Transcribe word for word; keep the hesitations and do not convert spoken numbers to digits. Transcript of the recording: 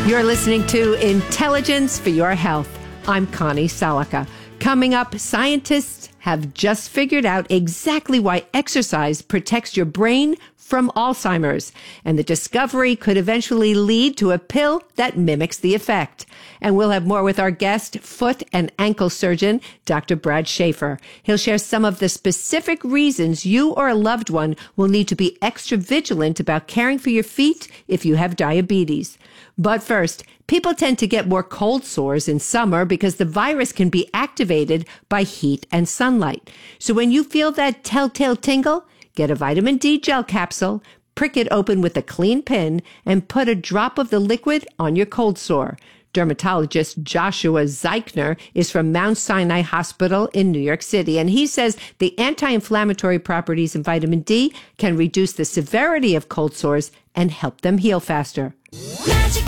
You're listening to Intelligence for Your Health. I'm Connie Salaka. Coming up, scientists have just figured out exactly why exercise protects your brain from Alzheimer's, and the discovery could eventually lead to a pill that mimics the effect. And we'll have more with our guest, foot and ankle surgeon, Doctor Brad Schaefer. He'll share some of the specific reasons you or a loved one will need to be extra vigilant about caring for your feet if you have diabetes. But first, people tend to get more cold sores in summer because the virus can be activated by heat and sunlight. So when you feel that telltale tingle, get a vitamin D gel capsule, prick it open with a clean pin, and put a drop of the liquid on your cold sore. Dermatologist Joshua Zeichner is from Mount Sinai Hospital in New York City, and he says the anti-inflammatory properties in vitamin D can reduce the severity of cold sores and help them heal faster.